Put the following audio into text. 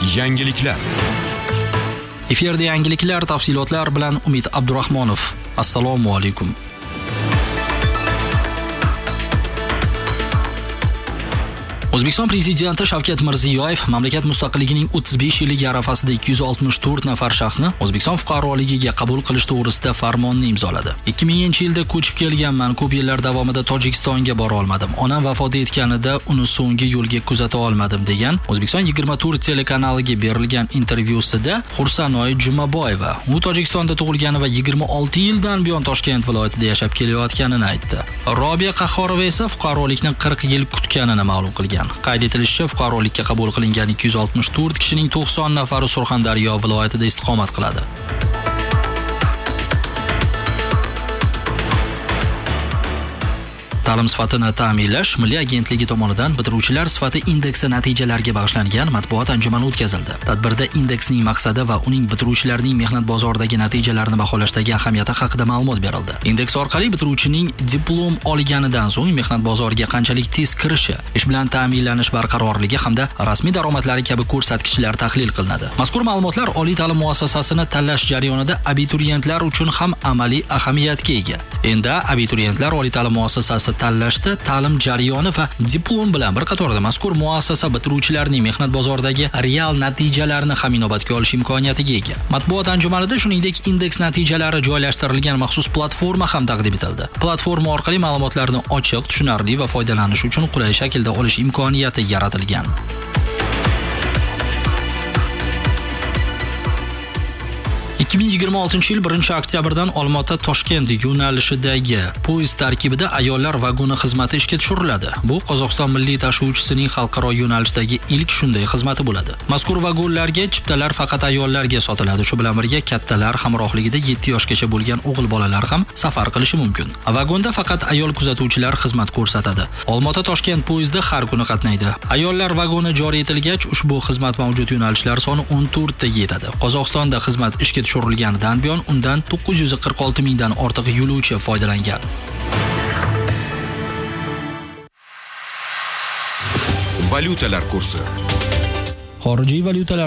Yangiliklar. Efirda yangiliklar tafsilotlar bilan Umid Abdurahmonov. Assalomu alaykum. O'zbekiston prezidenti Shavkat Mirziyoyev mamlakat mustaqilligining 35 yilligi arafasida 264 nafar shaxsni O'zbekiston fuqaroligiga qabul qilish to'g'risida farmonni imzoladi. 2000-yilda ko'chib kelganman, ko'p yillar davomida Tojikistonga bora olmadim. Onam vafot etganida uni so'nggi yo'lga kuzata olmadim degan O'zbekiston 24 telekanaliga berilgan intervyusida Xursanoy Jumaboyeva u Tojikistonda tug'ilgani va 26 yildan buyon Toshkent viloyatida yashab kelayotganini aytdi. Robiya Qahhorova esa fuqarolikni 40 yil kutganini ma'lum qilgan. Qayd etilishicha, fuqarolikka qabul qilingan 264 kishining 90 nafari Surxondaryo viloyatida istiqomat qiladi. Ta'lim sifatini ta'minlash Milliy agentligi tomonidan bitiruvchilar sifati indeksi natijalariga bag'ishlangan matbuot anjumani o'tkazildi. Tadbirda indeksning maqsadi va uning bitiruvchilarning mehnat bozoridagi natijalarini baholashdagi ahamiyati haqida ma'lumot berildi. Indeks orqali bitiruvchining diplom olganidan so'ng mehnat bozoriga qanchalik tez kirishi, ish bilan ta'minlanish barqarorligi hamda rasmiy daromadlari kabi ko'rsatkichlar tahlil qilinadi. Mazkur ma'lumotlar oliy ta'lim muassasasini tanlash jarayonida abituriyentlar uchun ham amaliy ahamiyatga ega. Endi abituriyentlar oliy ta'lim muassasasi tanlashda ta'lim jarayoni va diplom bilan bir qatorda mazkur muassasa bitiruvchilarining mehnat bozoridagi real natijalarini ham inobatga olish imkoniyatiga ega. Matbuot anjumanida shuningdek indeks natijalari joylashtirilgan maxsus platforma ham taqdim etildi. Platforma orqali ma'lumotlarni ochiq, tushunarli va foydalanish uchun qulay shaklda olish imkoniyati yaratilgan. 2026 yil 1-oktyabrdan Olmaota-Toshkent yo'nalishidagi poyezd tarkibida ayollar vagoni xizmati ishga tushiriladi. Bu Qozog'iston milliy tashuvchisining xalqaro yo'nalishdagi ilk shunday xizmati bo'ladi. Mazkur vagonlarga chiptalar faqat ayollarga sotiladi. Shu bilan birga kattalar hamrohligida 7 yoshgacha bo'lgan o'g'il bolalar ham safar qilishi mumkin. Vagonda faqat ayol kuzatuvchilar xizmat ko'rsatadi. Olmaota-Toshkent poyezdi har kuni qatnaydi. Ayollar vagoni joriy etilgach, ushbu xizmat mavjud yo'nalishlar soni 14 taga yetadi. Qozog'istonda xizmat ishga tushirilganidan buyon undan 946 mingdan ortiq yo'lovchi foydalangan. Valyutalar kursi. Xorijiy valyutalar